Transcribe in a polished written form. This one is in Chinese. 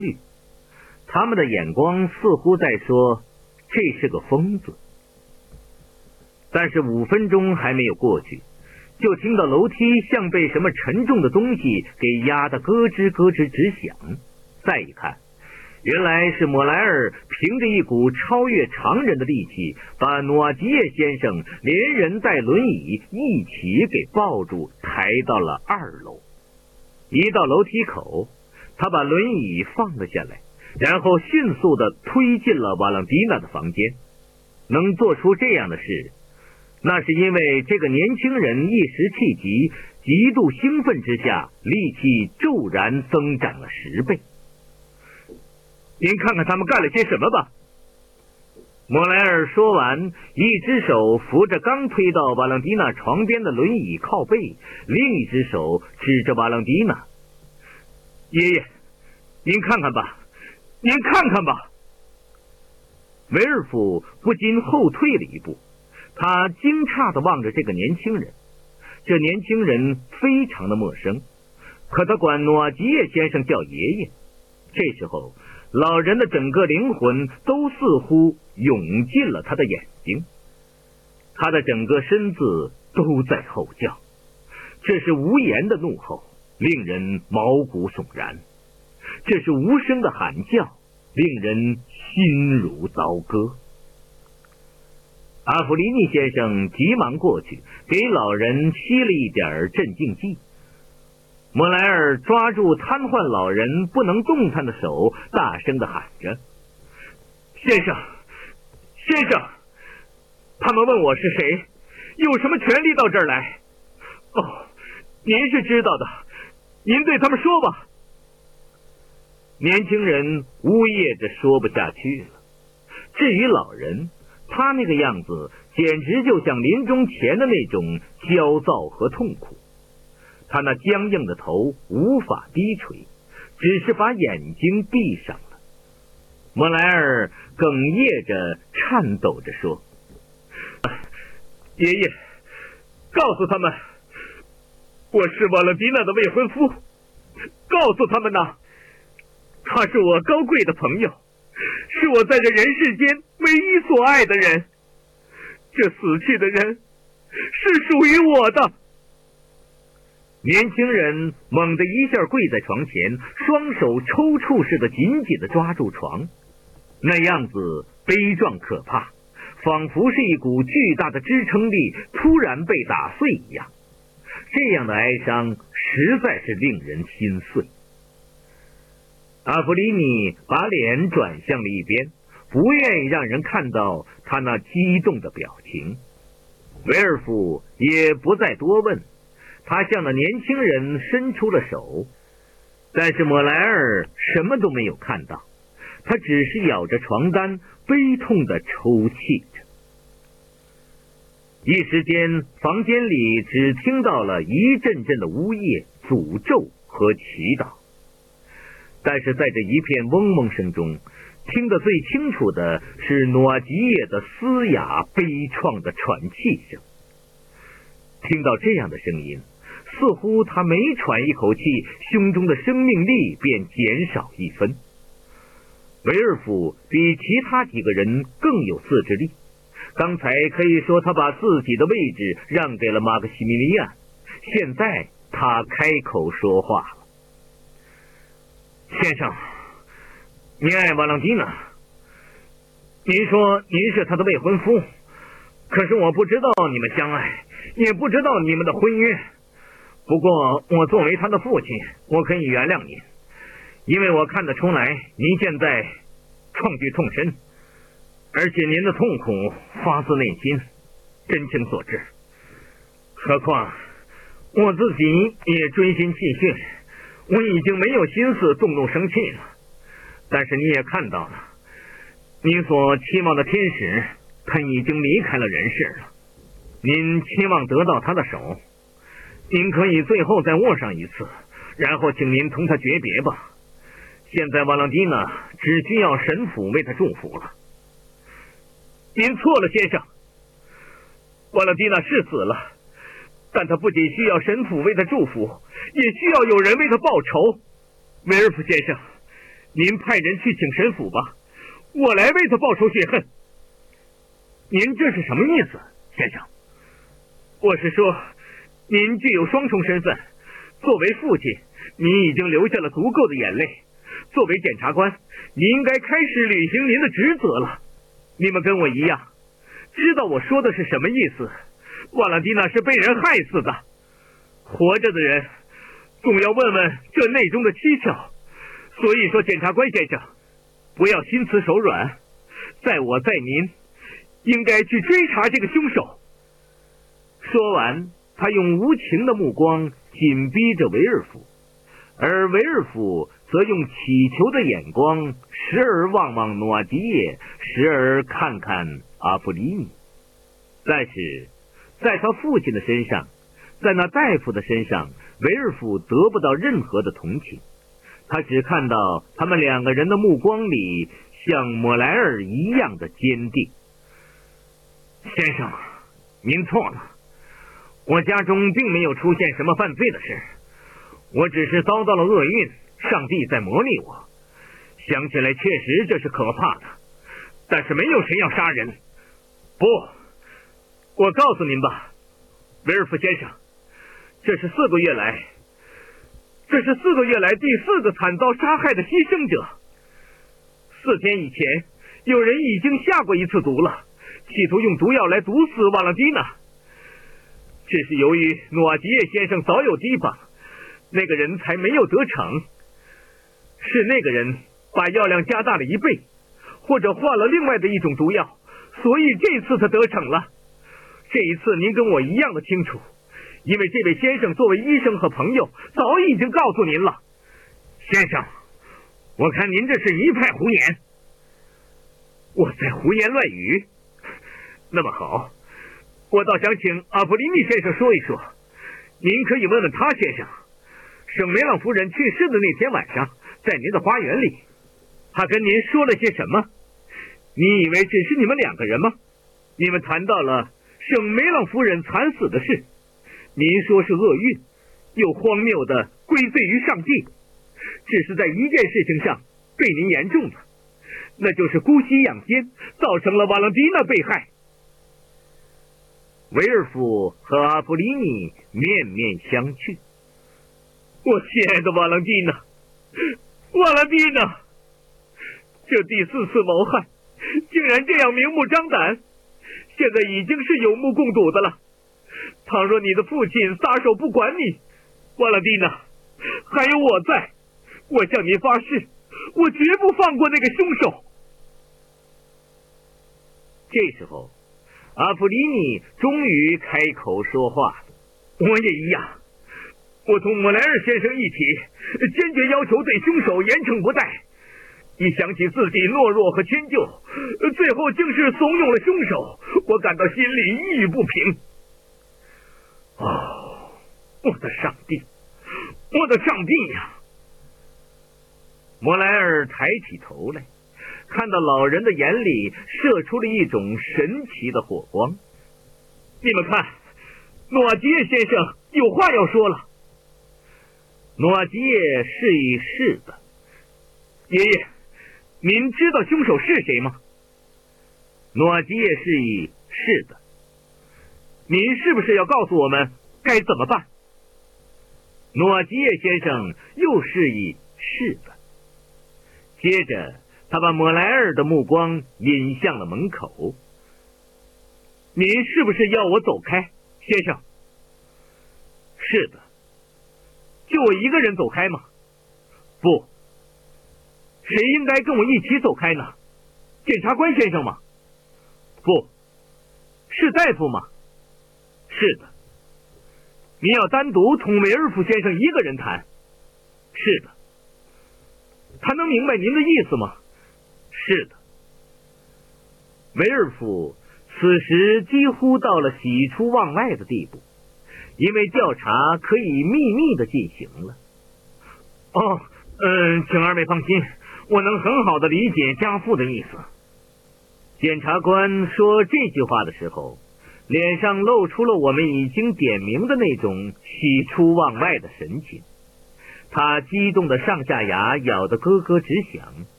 他们的眼光似乎在说这是个疯子。但是5分钟还没有过去，就听到楼梯像被什么沉重的东西给压得咯吱咯吱直响。再一看，原来是莫莱尔凭着一股超越常人的力气，把努瓦吉耶先生连人带轮椅一起给抱住，抬到了2楼。一到楼梯口，他把轮椅放了下来，然后迅速地推进了瓦朗蒂娜的房间。能做出这样的事，那是因为这个年轻人一时气急，极度兴奋之下，力气骤然增长了10倍。您看看他们干了些什么吧。莫莱尔说完，一只手扶着刚推到瓦朗蒂娜床边的轮椅靠背，另一只手指着瓦朗蒂娜。爷爷，您看看吧，您看看吧。维尔夫不禁后退了一步，他惊诧地望着这个年轻人。这年轻人非常的陌生，可他管努瓦吉耶先生叫爷爷。这时候老人的整个灵魂都似乎涌进了他的眼睛，他的整个身子都在吼叫，这是无言的怒吼，令人毛骨悚然；这是无声的喊叫，令人心如刀割。阿弗里尼先生急忙过去，给老人沏了一点镇静剂。莫莱尔抓住瘫痪老人不能动弹的手，大声地喊着：“先生，先生，他们问我是谁，有什么权利到这儿来？哦，您是知道的，您对他们说吧。”年轻人呜咽着说不下去了。至于老人，他那个样子简直就像临终前的那种焦躁和痛苦。他那僵硬的头无法低垂，只是把眼睛闭上了。莫莱尔哽咽着颤抖着说：“爷爷，告诉他们我是瓦勒迪娜的未婚夫，告诉他们呐，他是我高贵的朋友，是我在这人世间唯一所爱的人，这死去的人是属于我的。”年轻人猛地一下跪在床前，双手抽搐似的紧紧地抓住床，那样子悲壮可怕，仿佛是一股巨大的支撑力突然被打碎一样。这样的哀伤实在是令人心碎。阿弗里尼把脸转向了一边，不愿意让人看到他那激动的表情。维尔夫也不再多问，他向那年轻人伸出了手，但是莫莱尔什么都没有看到，他只是咬着床单，悲痛地抽泣着。一时间，房间里只听到了一阵阵的呜咽、诅咒和祈祷，但是在这一片嗡嗡声中，听得最清楚的是努瓦吉耶的嘶哑悲怆的喘气声。听到这样的声音，似乎他每喘一口气，胸中的生命力便减少1分。维尔夫比其他几个人更有自制力，刚才可以说他把自己的位置让给了马克西米利安，现在他开口说话了：“先生，您爱瓦朗蒂娜，您说您是他的未婚夫，可是我不知道你们相爱，也不知道你们的婚约。不过我作为他的父亲，我可以原谅您，因为我看得出来您现在创惧痛深，而且您的痛苦发自内心，真情所致。何况我自己也锥心泣血，我已经没有心思动怒生气了。但是你也看到了，你所期望的天使他已经离开了人世了。您期望得到他的手，您可以最后再握上一次，然后请您同他诀别吧。现在瓦朗蒂娜只需要神父为他祝福了。您错了，先生，瓦朗蒂娜是死了，但他不仅需要神父为他祝福，也需要有人为他报仇。维尔夫先生， 您派人去请神父吧，我来为他报仇雪恨。您这是什么意思，先生？我是说，您具有双重身份，作为父亲，您已经流下了足够的眼泪；作为检察官，你应该开始履行您的职责了。你们跟我一样，知道我说的是什么意思。瓦朗蒂娜是被人害死的，活着的人总要问问这内中的蹊跷。所以说，检察官先生，不要心慈手软，在我在您，应该去追查这个凶手。说完，他用无情的目光紧逼着维尔福，而维尔福则用乞求的眼光时而望望诺瓦基耶，时而看看阿普里尼。但是在他父亲的身上，在那大夫的身上，维尔福得不到任何的同情，他只看到他们两个人的目光里像莫莱尔一样的坚定。先生，您错了，我家中并没有出现什么犯罪的事，我只是遭到了厄运，上帝在磨砺我。想起来确实这是可怕的，但是没有谁要杀人。不，我告诉您吧，维尔夫先生，这是4个月来第4个惨遭杀害的牺牲者。4天以前，有人已经下过一次毒了，企图用毒药来毒死瓦朗蒂娜。只是由于诺瓦吉耶先生早有提防，那个人才没有得逞。是那个人把药量加大了1倍，或者换了另外的一种毒药，所以这次他得逞了。这一次您跟我一样的清楚，因为这位先生作为医生和朋友，早已经告诉您了。先生，我看您这是一派胡言。我在胡言乱语？那么好，我倒想请阿普利尼先生说一说。您可以问问他先生，圣梅朗夫人去世的那天晚上，在您的花园里，他跟您说了些什么？你以为只是你们2个人吗？你们谈到了圣梅朗夫人惨死的事，您说是厄运，又荒谬的归罪于上帝，只是在一件事情上对您严重了，那就是姑息养奸，造成了瓦朗蒂娜被害。维尔夫和阿普利尼面面相觑。我亲爱的瓦朗蒂娜，这第4次谋害竟然这样明目张胆，现在已经是有目共睹的了。倘若你的父亲撒手不管你，瓦朗蒂娜，还有我在，我向你发誓，我绝不放过那个凶手。这时候，阿普利尼终于开口说话了。我也一样，我同莫莱尔先生一起，坚决要求对凶手严惩不贷。一想起自己懦弱和迁就，最后竟是怂恿了凶手，我感到心里抑郁不平。哦，我的上帝呀！莫莱尔抬起头来，看到老人的眼里射出了一种神奇的火光。你们看，诺瓦基耶先生有话要说了。诺瓦基耶示意是的。爷爷，您知道凶手是谁吗？诺瓦基耶示意是的。您是不是要告诉我们该怎么办？诺瓦基耶先生又示意是的。接着他把莫莱尔的目光引向了门口。您是不是要我走开，先生？是的。就我一个人走开吗？不。谁应该跟我一起走开呢？检察官先生吗？不。是大夫吗？是的。您要单独同维尔夫先生一个人谈？是的。他能明白您的意思吗？是的。维尔夫此时几乎到了喜出望外的地步，因为调查可以秘密的进行了。请二位放心，我能很好的理解家父的意思。检察官说这句话的时候，脸上露出了我们已经点明的那种喜出望外的神情。 他激动的上下牙咬得咯咯直响。